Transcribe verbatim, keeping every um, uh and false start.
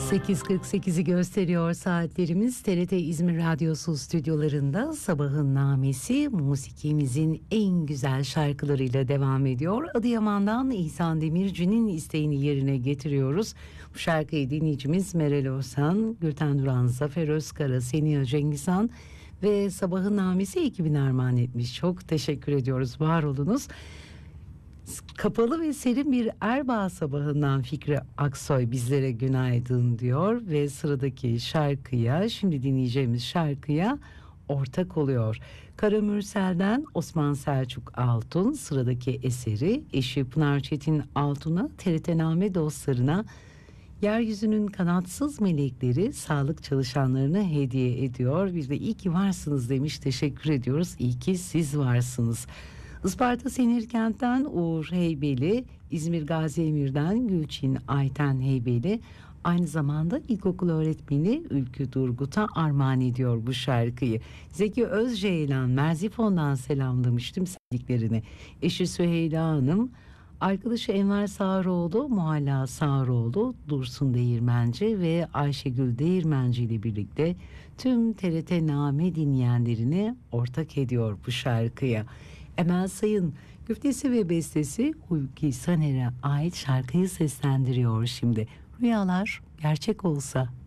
sekiz kırk sekizi gösteriyor saatlerimiz. T R T İzmir Radyosu stüdyolarında Sabahın Namesi musikimizin en güzel şarkılarıyla devam ediyor. Adıyaman'dan İhsan Demirci'nin isteğini yerine getiriyoruz. Bu şarkıyı dinleyicimiz Meral Özhan, Gülten Duran, Zafer Özkara, Seniha Cengizhan ve Sabahın Namesi ekibine armağan etmiş. Çok teşekkür ediyoruz, var olunuz. Kapalı ve serin bir Erbaa sabahından Fikri Aksoy bizlere günaydın diyor ve sıradaki şarkıya, şimdi dinleyeceğimiz şarkıya ortak oluyor. Kara Mürsel'den Osman Selçuk Altun sıradaki eseri, eşi Pınar Çetin Altun'a, T R T Name dostlarına, yeryüzünün kanatsız melekleri sağlık çalışanlarına hediye ediyor. Bir de iyi ki varsınız demiş, teşekkür ediyoruz, iyi ki siz varsınız. Isparta Senirkent'ten Uğur Heybeli, İzmir Gazi Emir'den Gülçin Ayten Heybeli, aynı zamanda ilkokul öğretmeni Ülkü Durgut'a armağan ediyor bu şarkıyı. Zeki Özceylan Merzifon'dan selamlamıştım sevdiklerini. Eşi Süheyla Hanım, arkadaşı Enver Sağroğlu, Muhalla Sağroğlu, Dursun Değirmenci ve Ayşegül Değirmenci ile birlikte tüm T R T Name dinleyenlerini ortak ediyor bu şarkıya. Emel Sayın güftesi ve bestesi Hulki Saner'e ait şarkıyı seslendiriyor şimdi. Rüyalar gerçek olsa.